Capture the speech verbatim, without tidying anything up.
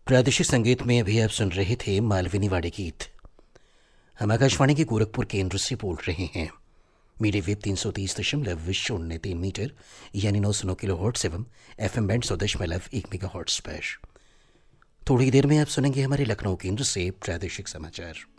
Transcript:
प्रादेशिक संगीत में अभी आप सुन रहे थे मालविनी वाड़े गीत। हम आकाशवाणी के गोरखपुर केंद्र से बोल रहे हैं। मीडिया वेब तीन सौ तीस दशमलव शून्य तीन मीटर यानी नौ सौ नौ किलो हर्ट्ज एवं एफ एम बैंड सौ दशमलव एक मेगा हर्ट्ज पर। थोड़ी देर में आप सुनेंगे हमारे लखनऊ केंद्र से प्रादेशिक समाचार।